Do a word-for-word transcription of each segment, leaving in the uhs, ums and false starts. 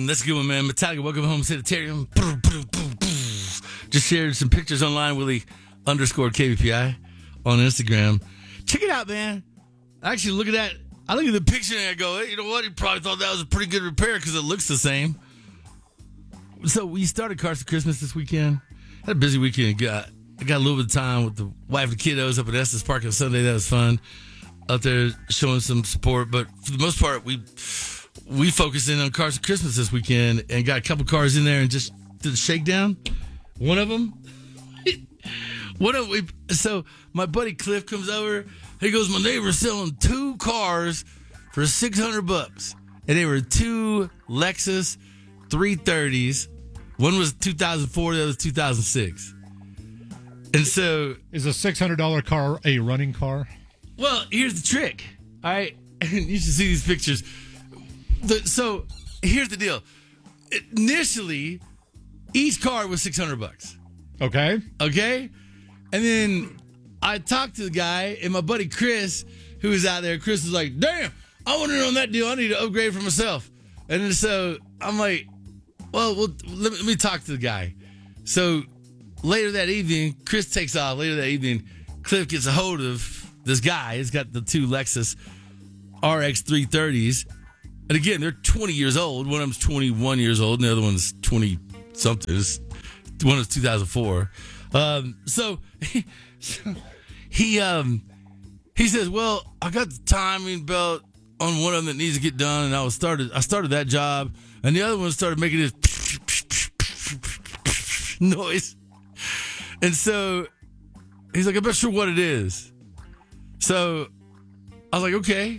Um, that's a good one, man. Metallica, Welcome Home Sanitarium. Just shared some pictures online, Willie underscore K B P I on Instagram. Check it out, man. I actually look at that. I look at the picture and I go, hey, you know what? You probably thought that was a pretty good repair because it looks the same. So we started Cars for Christmas this weekend. Had a busy weekend. Got I got a little bit of time with the wife and kiddos up at Estes Park on Sunday. That was fun. Out there showing some support. But for the most part, we we focused in on Cars for Christmas this weekend and got a couple cars in there and just did a shakedown. One of them, one of we. So my buddy Cliff comes over. He goes, my neighbor's selling two cars for six hundred bucks, and they were two Lexus three thirties. One was two thousand four, the other was two thousand six. And so, is a six hundred dollar car a running car? Well, here's the trick. All right, you should see these pictures. The, so here's the deal. Initially, each car was six hundred bucks. Okay. Okay. And then I talked to the guy, and my buddy Chris, who was out there, Chris was like, damn, I want in on that deal. I need to upgrade for myself. And then so I'm like, well, well let, me, let me talk to the guy. So later that evening, Chris takes off. Later that evening, Cliff gets a hold of this guy. He's got the two Lexus R X three thirties. And again, they're twenty years old. One of them's twenty-one years old, and the other one's twenty-something. One was two thousand four. Um, so, so he um, he says, well, I got the timing belt on one of them that needs to get done, and I was started. I started that job, and the other one started making this noise. And so he's like, I'm not sure what it is. So I was like, okay,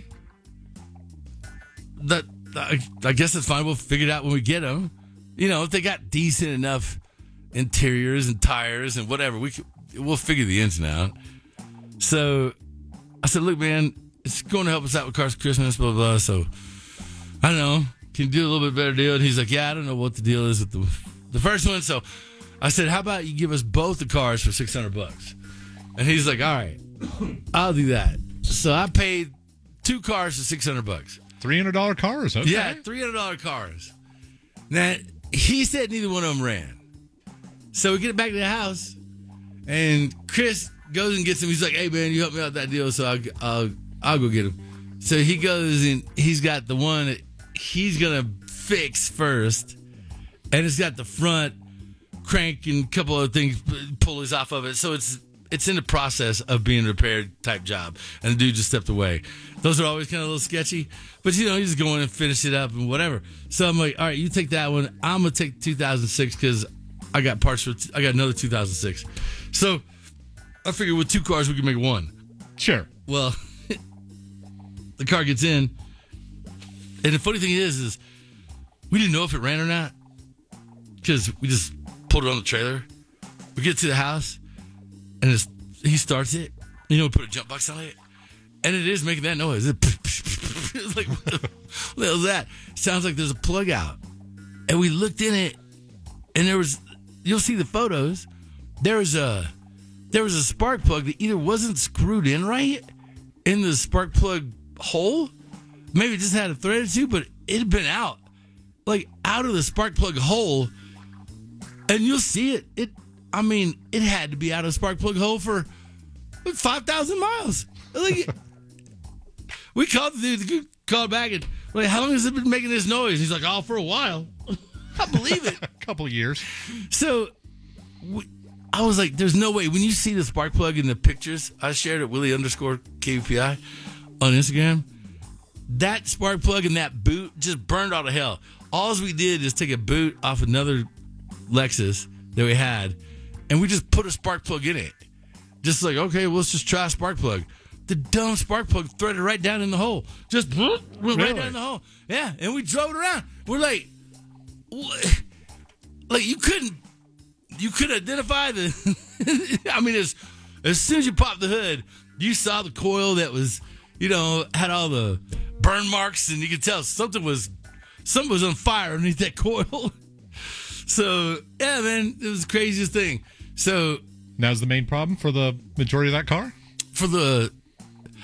that I, I guess that's fine. We'll figure it out when we get them. You know, if they got decent enough interiors and tires and whatever, we could, we'll figure the ins and out. So I said, look, man, it's going to help us out with Cars for Christmas, blah, blah, blah. So I don't know. Can you do a little bit better deal? And he's like, yeah, I don't know what the deal is with the the first one. So I said, how about you give us both the cars for six hundred bucks? And he's like, all right, I'll do that. So I paid two cars for six hundred bucks. three hundred dollar cars, okay. Yeah, three hundred dollar cars. Now, he said neither one of them ran. So we get back to the house, and Chris goes and gets him. He's like, hey, man, you helped me out with that deal, so I'll, I'll, I'll go get him. So he goes, and he's got the one that he's going to fix first, and it's got the front crank and a couple of things, pulleys off of it. So it's it's in the process of being a repaired type job, and the dude just stepped away. Those are always kind of a little sketchy, but you know, you just go in and finish it up and whatever. So I'm like, all right, you take that one. I'm gonna take two thousand six because I got parts for. I got another two thousand six. So I figured with two cars we can make one. Sure. Well, the car gets in, and the funny thing is, is we didn't know if it ran or not because we just pulled it on the trailer. We get to the house, and it's, he starts it. You know, we put a jump box on it, and it is making that noise. It's like, what the, what the hell is that? Sounds like there's a plug out. And we looked in it, and there was, you'll see the photos. There was a, there was a spark plug that either wasn't screwed in right in the spark plug hole. Maybe it just had a thread or two, but it had been out, like out of the spark plug hole. And you'll see it. It, I mean, it had to be out of the spark plug hole for five thousand miles. Like, we called the dude, the dude called back and like, how long has it been making this noise? He's like, oh, for a while. I believe it. A couple of years. So we, I was like, there's no way. When you see the spark plug in the pictures, I shared it, Willie underscore K V P I on Instagram. That spark plug and that boot just burned out of hell. All we did is take a boot off another Lexus that we had, and we just put a spark plug in it. Just like, okay, well, let's just try a spark plug. The dumb spark plug threaded right down in the hole. Just went really? right down in the hole. Yeah, and we drove it around. We're like, what? Like you couldn't, you could identify the. I mean, as as soon as you popped the hood, you saw the coil that was, you know, had all the burn marks, and you could tell something was, something was on fire underneath that coil. So, yeah, man, it was the craziest thing. So, now's the main problem for the majority of that car? For the,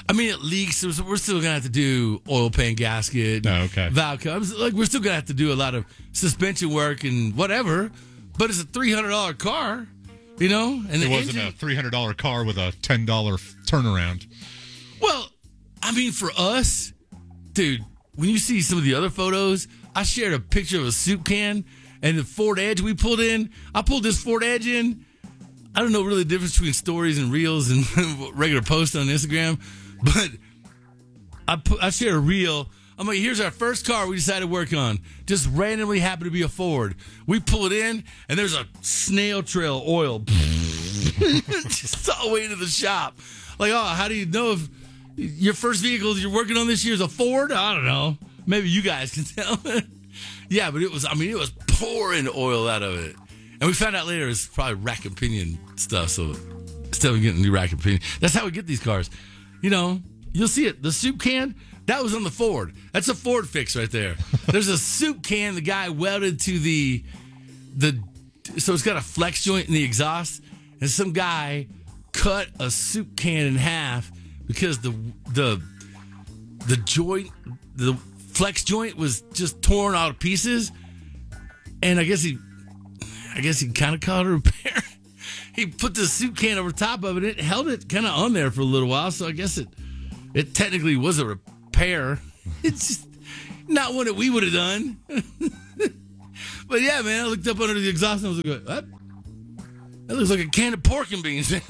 I mean, it leaks. So we're still going to have to do oil pan gasket, Oh, okay. valve covers. Like, we're still going to have to do a lot of suspension work and whatever. But it's a three hundred dollars car, you know? And It the wasn't engine, a three hundred dollars car with a ten dollars turnaround. Well, I mean, for us, dude, when you see some of the other photos, I shared a picture of a soup can and the Ford Edge we pulled in. I pulled this Ford Edge in. I don't know really the difference between stories and reels and regular posts on Instagram, but I put, I shared a reel. I'm like, here's our first car we decided to work on. Just randomly happened to be a Ford. We pull it in, and there's a snail trail oil just all the way into the shop. Like, oh, how do you know if your first vehicle you're working on this year is a Ford? I don't know. Maybe you guys can tell. Yeah, but it was, I mean, it was pouring oil out of it. And we found out later it's probably rack and pinion stuff, so instead of getting a new rack and pinion, that's how we get these cars. You know, you'll see it. The soup can, that was on the Ford. That's a Ford fix right there. There's a soup can the guy welded to the, the so it's got a flex joint in the exhaust, and some guy cut a soup can in half because the the the joint, the flex joint was just torn out of pieces, and I guess he, I guess he kind of called it a repair. He put the soup can over top of it. It held it kind of on there for a little while, so I guess it it technically was a repair. It's just not one that we would have done. But yeah, man, I looked up under the exhaust and I was like, what? That looks like a can of pork and beans. uh,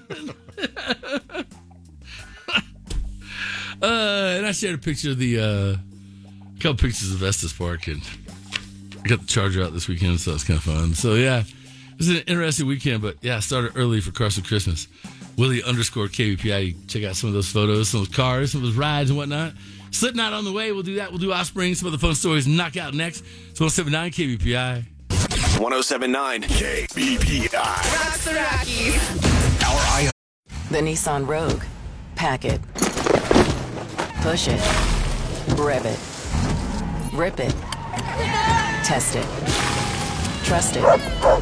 and I shared a picture of the, uh, a couple pictures of Estes Park, and I got the Charger out this weekend, so it's kind of fun. So yeah, it was an interesting weekend, but yeah, I started early for Carson Christmas. Willie underscore K B P I. Check out some of those photos, some of those cars, some of those rides and whatnot. Slipknot on the way. We'll do that. We'll do Offspring, some of the fun stories. Knockout next. It's one oh seven point nine K B P I. one oh seven point nine K B P I. Rocks the Rockies. Our eye. The Nissan Rogue. Pack it. Push it. Rev it. Rip it. Test it. Trust it.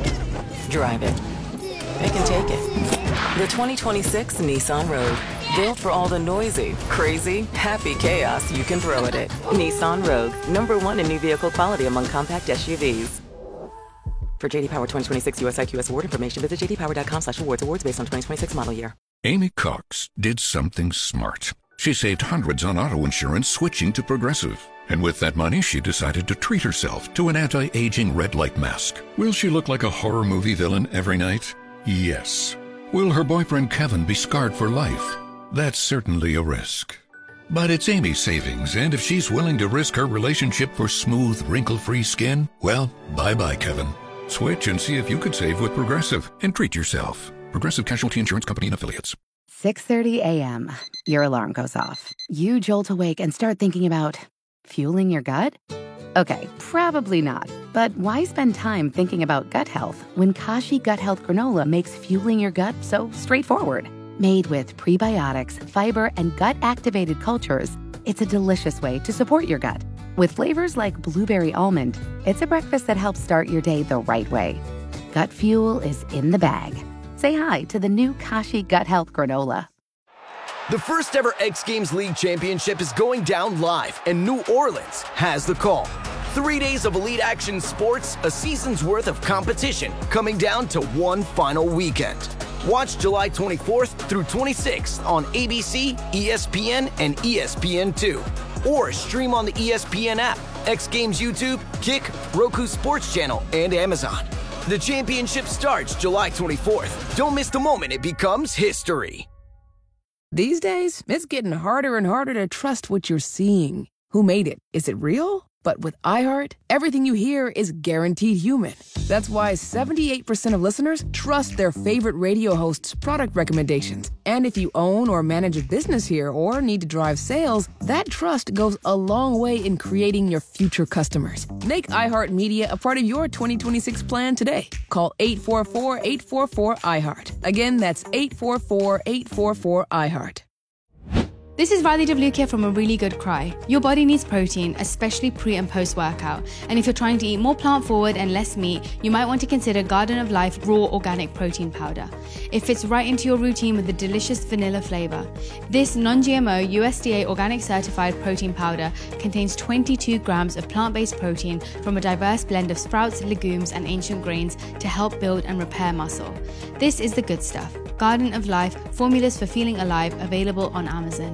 Drive it. It can take it. The twenty twenty-six Nissan Rogue. Built for all the noisy, crazy, happy chaos you can throw at it. Nissan Rogue. Number one in new vehicle quality among compact S U Vs. For J D Power twenty twenty-six U S I Q S award information, visit j d power dot com slash awards. Awards based on twenty twenty-six model year. Amy Cox did something smart. She saved hundreds on auto insurance switching to Progressive. And with that money, she decided to treat herself to an anti-aging red light mask. Will she look like a horror movie villain every night? Yes. Will her boyfriend Kevin be scarred for life? That's certainly a risk. But it's Amy's savings, and if she's willing to risk her relationship for smooth, wrinkle-free skin, well, bye-bye, Kevin. Switch and see if you could save with Progressive and treat yourself. Progressive Casualty Insurance Company and Affiliates. six thirty a.m. Your alarm goes off. You jolt awake and start thinking about fueling your gut? Okay, probably not. But why spend time thinking about gut health when Kashi Gut Health Granola makes fueling your gut so straightforward? Made with prebiotics, fiber, and gut-activated cultures, it's a delicious way to support your gut. With flavors like blueberry almond, it's a breakfast that helps start your day the right way. Gut fuel is in the bag. Say hi to the new Kashi Gut Health Granola. The first ever X Games League Championship is going down live, and New Orleans has the call. Three days of elite action sports, a season's worth of competition, coming down to one final weekend. Watch July twenty-fourth through twenty-sixth on A B C, E S P N, and E S P N two. Or stream on the E S P N app, X Games YouTube, Kick, Roku Sports Channel, and Amazon. The championship starts July twenty-fourth. Don't miss the moment it becomes history. These days, it's getting harder and harder to trust what you're seeing. Who made it? Is it real? But with iHeart, everything you hear is guaranteed human. That's why seventy-eight percent of listeners trust their favorite radio host's product recommendations. And if you own or manage a business here or need to drive sales, that trust goes a long way in creating your future customers. Make iHeartMedia a part of your twenty twenty-six plan today. Call eight four four, eight four four, iHeart. Again, that's eight four four, eight four four, iHeart. This is Riley W. here from A Really Good Cry. Your body needs protein, especially pre and post workout. And if you're trying to eat more plant forward and less meat, you might want to consider Garden of Life Raw Organic Protein Powder. It fits right into your routine with a delicious vanilla flavor. This non-G M O U S D A organic certified protein powder contains twenty-two grams of plant-based protein from a diverse blend of sprouts, legumes, and ancient grains to help build and repair muscle. This is the good stuff. Garden of Life, formulas for feeling alive, available on Amazon.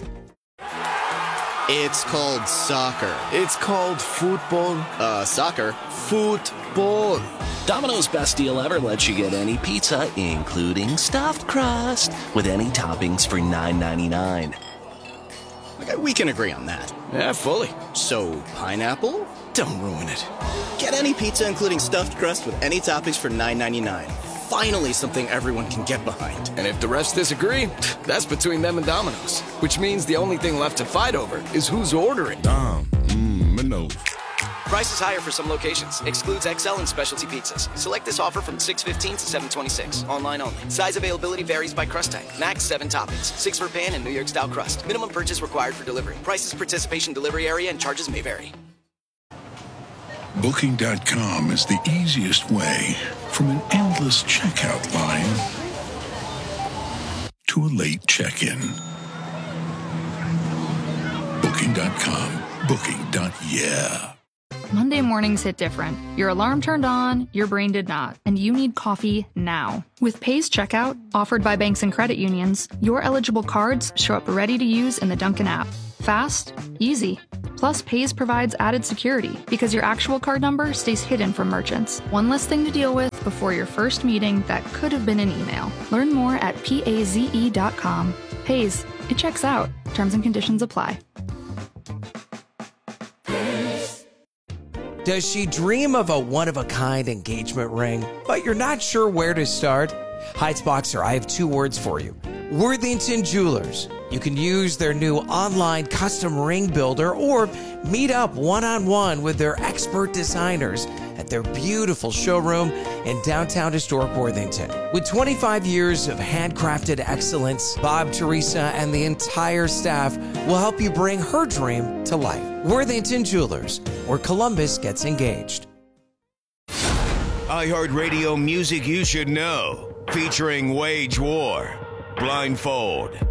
It's called soccer. It's called football. Uh, soccer. Football. Domino's best deal ever lets you get any pizza, including stuffed crust, with any toppings for nine ninety-nine. Okay, we can agree on that. Yeah, fully. So, pineapple? Don't ruin it. Get any pizza, including stuffed crust, with any toppings for nine ninety-nine. Finally, something everyone can get behind. And if the refs disagree, that's between them and Domino's. Which means the only thing left to fight over is who's ordering. Dom, mmm, Minnow. Price is higher for some locations. Excludes X L and specialty pizzas. Select this offer from six fifteen to seven twenty-six. Online only. Size availability varies by crust type. Max seven toppings. Six for pan and New York style crust. Minimum purchase required for delivery. Prices, participation, delivery area, and charges may vary. Booking dot com is the easiest way from an endless checkout line to a late check-in. Booking dot com. Booking. Yeah. Monday mornings hit different. Your alarm turned on, your brain did not, and you need coffee now. With Paze Checkout, offered by banks and credit unions, your eligible cards show up ready to use in the Dunkin' app. Fast, easy. Plus, Paze provides added security because your actual card number stays hidden from merchants. One less thing to deal with before your first meeting that could have been an email. Learn more at paze dot com. Paze, it checks out. Terms and conditions apply. Does she dream of a one-of-a-kind engagement ring, but you're not sure where to start? Heights Boxer, I have two words for you. Worthington Jewelers. You can use their new online custom ring builder or meet up one-on-one with their expert designers at their beautiful showroom in downtown historic Worthington. With twenty-five years of handcrafted excellence, Bob, Teresa, and the entire staff will help you bring her dream to life. Worthington Jewelers, where Columbus gets engaged. iHeartRadio music you should know, featuring Wage War, Blindfold,